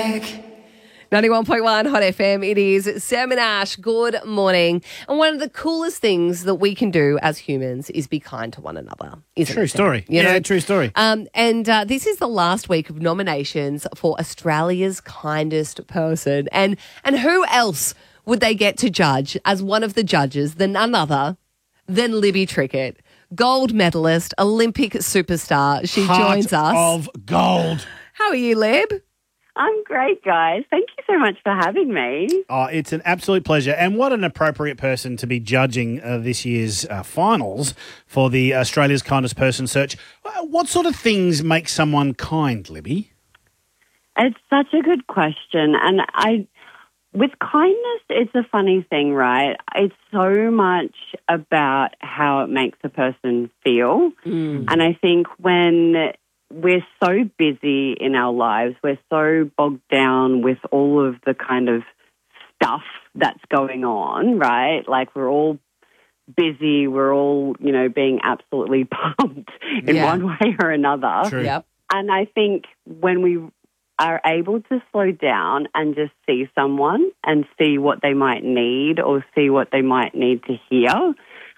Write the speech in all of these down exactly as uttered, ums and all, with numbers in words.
ninety-one point one Hot F M. It is Sam and Ash. Good morning. And one of the coolest things that we can do as humans is be kind to one another. Isn't True it, Sam? story. You yeah, know? true story. Um, and uh, this is the last week of nominations for Australia's kindest person. And and who else would they get to judge as one of the judges than none other than Libby Trickett, gold medalist, Olympic superstar. She Heart joins us. of gold. How are you, Lib? I'm great, guys. Thank you so much for having me. Oh, it's an absolute pleasure. And what an appropriate person to be judging uh, this year's uh, finals for the Australia's Kindest Person search. Uh, What sort of things make someone kind, Libby? It's such a good question. And I, with kindness, it's a funny thing, right? It's so much about how it makes a person feel. Mm. And I think when we're so busy in our lives, we're so bogged down with all of the kind of stuff that's going on, right? Like we're all busy, we're all, you know, being absolutely pumped in Yeah. one way or another. True. Yep. And I think when we are able to slow down and just see someone and see what they might need or see what they might need to hear,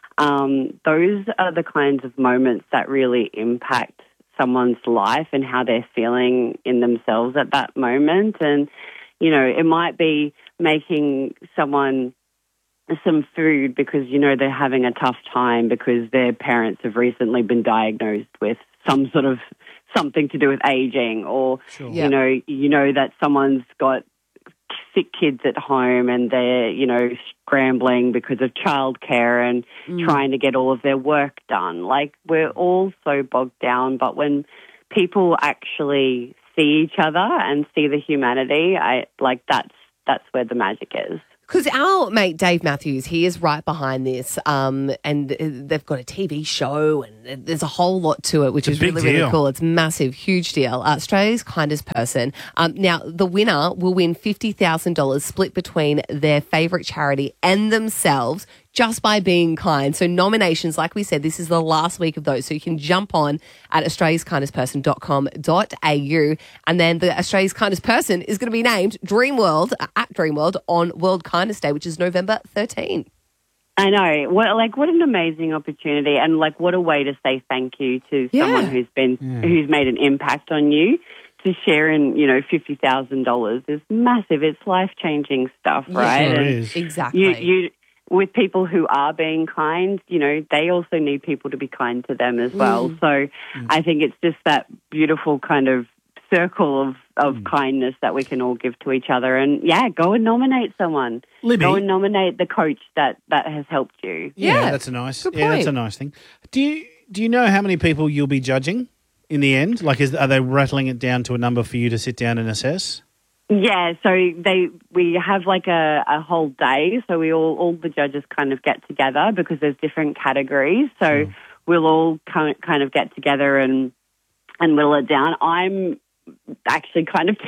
um, those are the kinds of moments that really impact someone's life and how they're feeling in themselves at that moment. And, you know, it might be making someone some food because, you know, they're having a tough time because their parents have recently been diagnosed with some sort of something to do with aging, or, Sure. Yeah. you know, you know that someone's got sick kids at home and they're, you know, scrambling because of childcare and Mm. trying to get all of their work done. Like, we're all so bogged down, but when people actually see each other and see the humanity, I like that's that's where the magic is. Because our mate Dave Matthews, he is right behind this, um, and they've got a T V show, and there's a whole lot to it, which It's is a big really, really deal. cool. It's massive, huge deal. Uh, Australia's Kindest Person. Um, now, the winner will win fifty thousand dollars split between their favourite charity and themselves just by being kind. So nominations, like we said, this is the last week of those. So you can jump on at australias kindest person dot com dot a u, and then the Australia's Kindest Person is going to be named Dreamworld, uh, at Dreamworld on World Kindness Day, which is November thirteenth. I know. What, like, what an amazing opportunity, and like, what a way to say thank you to Yeah. someone who's been who's made an impact on you. To share in, you know, fifty thousand dollars is massive. It's life changing stuff, right? Sure And is. Exactly. you, you, with people who are being kind, you know, they also need people to be kind to them as well. Mm. So I think it's just that beautiful kind of circle of, of Mm. kindness that we can all give to each other. And, yeah, go and nominate someone. Libby. Go and nominate the coach that, that has helped you. Yeah, Yeah, that's a nice. good Yeah, that's point. a nice thing. Do you do you know how many people you'll be judging in the end? Like, is are they rattling it down to a number for you to sit down and assess? Yeah, so they we have like a, a whole day. So we all all the judges kind of get together because there's different categories. So we'll all kind kind of get together and and whittle it down. I'm actually kind of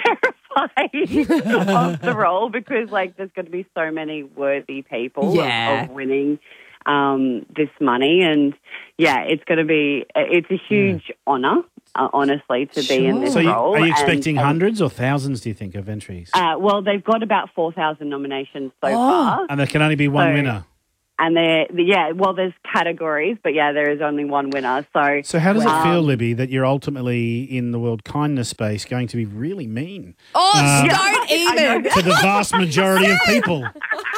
terrified of the role because like there's going to be so many worthy people of- Yeah. of, winning um, this money, and yeah, it's going to be it's a huge honour, uh, honestly, to be in Sure. this So, you, role. are you and- expecting and- hundreds or thousands? Do you think of entries? uh, well, they've got about four thousand nominations so Oh. far. and there can only be one so- winner. And they're, yeah, well, there's categories, but yeah, there is only one winner. So, So, how does it um, feel, Libby, that you're ultimately in the world kindness space going to be really mean Oh, Uh, don't even. to the vast majority of people?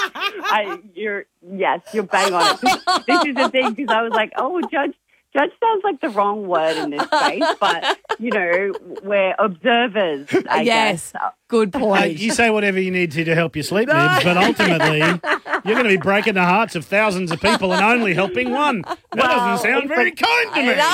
I, you're, yes, you're bang on it. This is the thing, because I was like, oh, judge, judge sounds like the wrong word in this space, but, you know, we're observers, I Yes. guess. Good Uh, point. you say whatever you need to to help you sleep, Libs, but ultimately you're going to be breaking the hearts of thousands of people and only helping one. That Well, doesn't sound it's very a- kind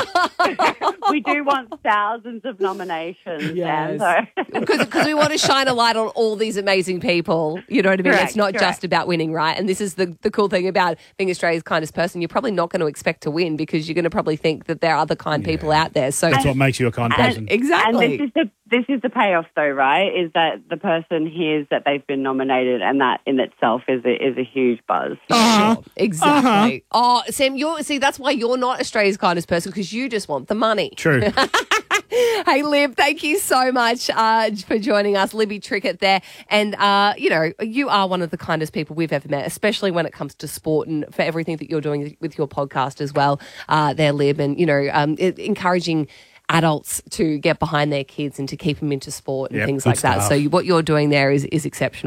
to me. We do want thousands of nominations, Yes. Dan, so. Because we want to shine a light on all these amazing people. You know what I mean? Correct, it's not correct. just about winning, right? And this is the, the cool thing about being Australia's kindest person. You're probably not going to expect to win because you're going to probably think that there are other kind people out there. So That's what makes you a kind person. exactly. And this is the this is the payoff, though, right? Is that the person hears that they've been nominated, and that in itself is a, is a huge buzz. Uh-huh. Sure, exactly. Oh, Sam, you're see that's why you're not Australia's kindest person because you just want the money. True. Hey, Lib, thank you so much uh, for joining us. Libby Trickett there. And, uh, you know, you are one of the kindest people we've ever met, especially when it comes to sport and for everything that you're doing with your podcast as well uh, there, Lib. And, you know, um, it, encouraging adults to get behind their kids and to keep them into sport and Yep, things good like that. stuff. So you, what you're doing there is, is exceptional.